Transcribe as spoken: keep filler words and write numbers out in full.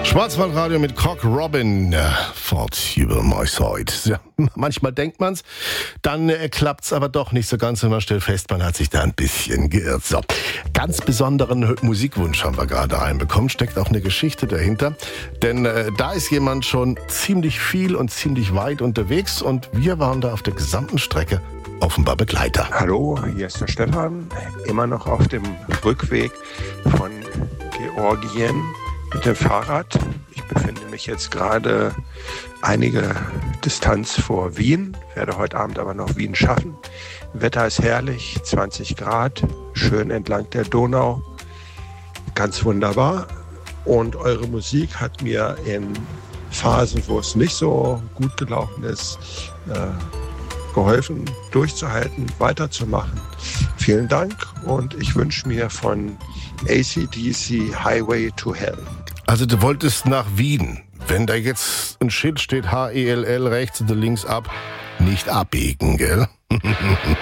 Schwarzwaldradio mit Cock Robin, äh, fort über my side. Ja, manchmal denkt man's, dann äh, klappt's aber doch nicht so ganz und man stellt fest, man hat sich da ein bisschen geirrt. So, ganz besonderen Musikwunsch haben wir gerade einbekommen, steckt auch eine Geschichte dahinter, denn äh, da ist jemand schon ziemlich viel und ziemlich weit unterwegs und wir waren da auf der gesamten Strecke offenbar Begleiter. Hallo, hier ist der Stefan, immer noch auf dem Rückweg von Georgien mit dem Fahrrad. Ich befinde mich jetzt gerade einige Distanz vor Wien, werde heute Abend aber noch Wien schaffen. Wetter ist herrlich, zwanzig Grad, schön entlang der Donau, ganz wunderbar. Und eure Musik hat mir in Phasen, wo es nicht so gut gelaufen ist, äh, geholfen, durchzuhalten, weiterzumachen. Vielen Dank und ich wünsche mir von A C D C Highway to Hell. Also du wolltest nach Wien. Wenn da jetzt ein Schild steht H E L L rechts oder links ab, nicht abbiegen, gell?